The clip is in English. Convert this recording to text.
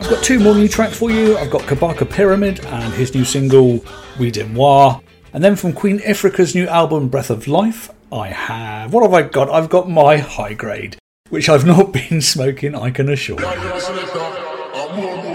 I've got two more new tracks for you. I've got Kabaka Pyramid and his new single, Oui de Moi. And then from Queen Ifrica's new album, Breath of Life, I have... What have I got? I've got my high grade, which I've not been smoking, I can assure you.